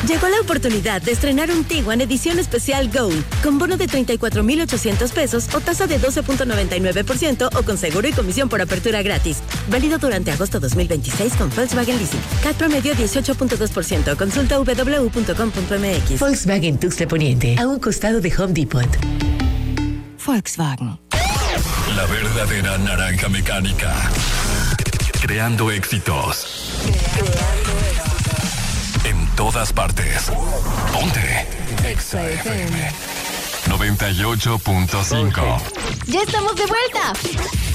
Llegó la oportunidad de estrenar un Tiguan edición especial Gold, con bono de 34,800 pesos o tasa de 12.99% o con seguro y comisión por apertura gratis. Válido durante agosto 2026 con Volkswagen Leasing. CAT promedio 18.2%. Consulta www.com.mx. Volkswagen Tuxtla Poniente, a un costado de Home Depot. Volkswagen. La verdadera naranja mecánica. Creando éxitos. En todas partes. Ponte Exa FM 98.5. ¡Ya estamos de vuelta!